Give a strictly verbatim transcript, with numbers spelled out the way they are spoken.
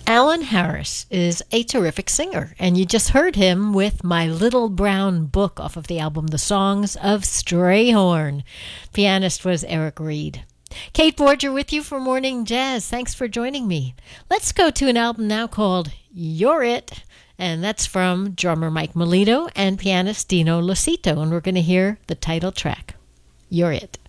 Alan Harris is a terrific singer, and you just heard him with My Little Brown Book off of the album The Songs of Strayhorn. Pianist was Eric Reed. Kate Borger with you for Morning Jazz. Thanks for joining me. Let's go to an album now called You're It, and that's from drummer Mike Melito and pianist Dino Losito, and we're going to hear the title track, You're It.